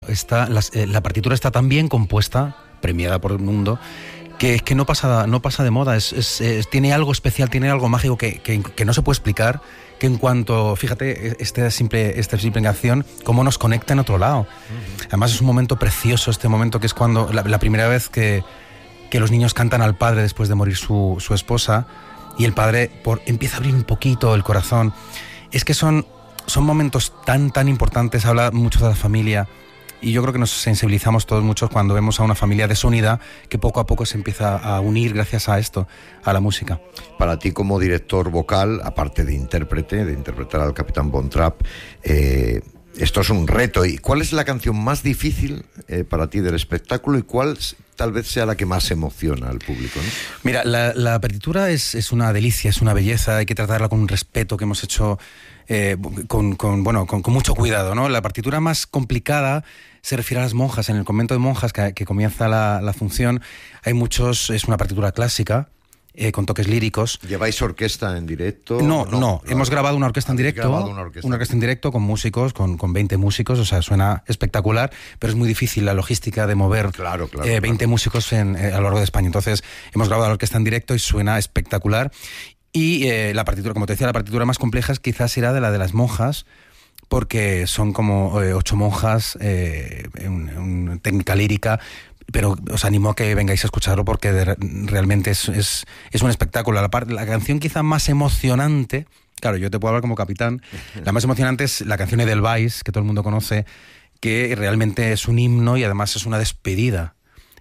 la partitura está tan bien compuesta, premiada por el mundo, que no pasa de moda. Tiene algo especial, tiene algo mágico que no se puede explicar, que en cuanto, fíjate, esta simple canción, cómo nos conecta en otro lado. Además es un momento precioso, este momento que es cuando la primera vez que los niños cantan al padre después de morir su esposa, y el padre empieza a abrir un poquito el corazón. Es que son momentos tan importantes, habla mucho de la familia, y yo creo que nos sensibilizamos todos mucho cuando vemos a una familia desunida que poco a poco se empieza a unir gracias a esto, a la música. Para ti como director vocal, aparte de interpretar al Capitán Von Trapp, esto es un reto. ¿Y cuál es la canción más difícil para ti del espectáculo y cuál tal vez sea la que más emociona al público, ¿no? Mira, la partitura es una delicia, es una belleza, hay que tratarla con un respeto que hemos hecho con mucho cuidado, ¿no? La partitura más complicada se refiere a las monjas. En el convento de monjas que comienza la función, es una partitura clásica, con toques líricos. ¿Lleváis orquesta en directo? No. Hemos grabado una orquesta en directo. Una orquesta en directo con músicos, con 20 músicos, o sea, suena espectacular, pero es muy difícil la logística de mover 20 músicos a lo largo de España. Entonces, hemos grabado la orquesta en directo y suena espectacular. Y la partitura, como te decía, la partitura más compleja quizás será de las monjas, porque son como 8 monjas en técnica lírica, pero os animo a que vengáis a escucharlo porque realmente es un espectáculo. La canción quizá más emocionante, claro, yo te puedo hablar como capitán, la más emocionante es la canción Edelweiss, que todo el mundo conoce, que realmente es un himno y además es una despedida.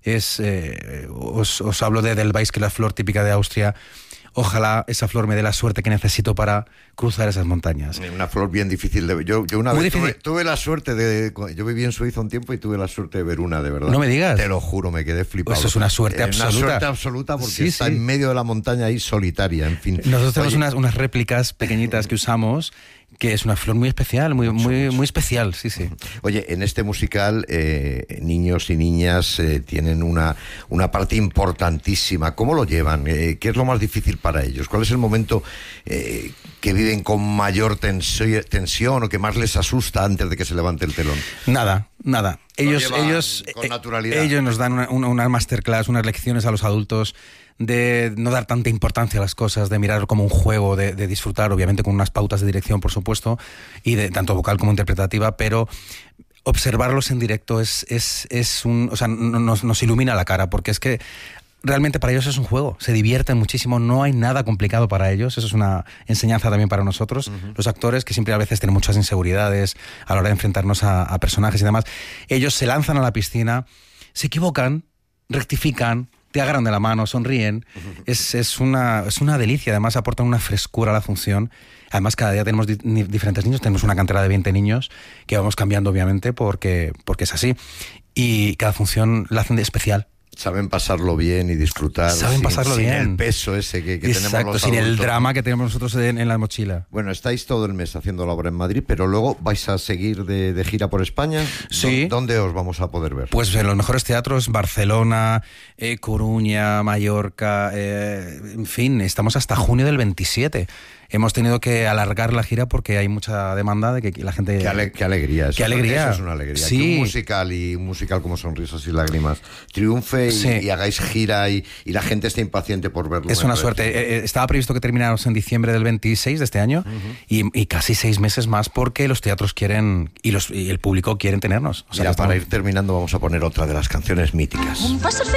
Os hablo de Edelweiss, que es la flor típica de Austria. Ojalá esa flor me dé la suerte que necesito para cruzar esas montañas. Una flor bien difícil de... Yo una vez tuve la suerte de... Yo viví en Suiza un tiempo y tuve la suerte de ver una, de verdad. No me digas. Te lo juro, me quedé flipado. Eso es una suerte absoluta. Una suerte absoluta porque está en medio de la montaña ahí solitaria, en fin. Nosotros tenemos unas réplicas pequeñitas que usamos, que es una flor muy especial, muy especial, sí. Oye, en este musical, niños y niñas tienen una parte importantísima. ¿Cómo lo llevan? ¿Qué es lo más difícil para ellos? ¿Cuál es el momento que viven con mayor tensión o que más les asusta antes de que se levante el telón? Nada. Ellos con naturalidad. Ellos nos dan una masterclass, unas lecciones a los adultos de no dar tanta importancia a las cosas, de mirar como un juego, de disfrutar, obviamente con unas pautas de dirección, por supuesto, y de tanto vocal como interpretativa, pero observarlos en directo nos ilumina la cara, porque es que realmente para ellos es un juego, se divierten muchísimo, no hay nada complicado para ellos. Eso es una enseñanza también para nosotros, los actores, que siempre a veces tienen muchas inseguridades a la hora de enfrentarnos a personajes y demás. Ellos se lanzan a la piscina, se equivocan, rectifican, te agarran de la mano, sonríen. Es una delicia, además aportan una frescura a la función. Además, cada día tenemos diferentes niños, tenemos una cantera de 20 niños que vamos cambiando, obviamente, porque es así. Y cada función la hacen de especial. Saben pasarlo bien y disfrutar sin el peso ese que tenemos los adultos. Sin el drama que tenemos nosotros en la mochila. Bueno, estáis todo el mes haciendo la obra en Madrid, pero luego vais a seguir de gira por España. Sí. ¿Dónde os vamos a poder ver? Pues en los mejores teatros, Barcelona, Coruña, Mallorca, en fin, estamos hasta junio del 27. Hemos tenido que alargar la gira porque hay mucha demanda de que la gente... Qué alegría. Qué alegría. Eso es una alegría. Sí. Que un musical como Sonrisas y Lágrimas triunfe y hagáis gira y la gente esté impaciente por verlo. Es una suerte. Estaba previsto que termináramos en diciembre del 26 de este año y casi 6 meses más porque los teatros quieren y el público quieren tenernos. Mira, para ir terminando vamos a poner otra de las canciones míticas. Un paso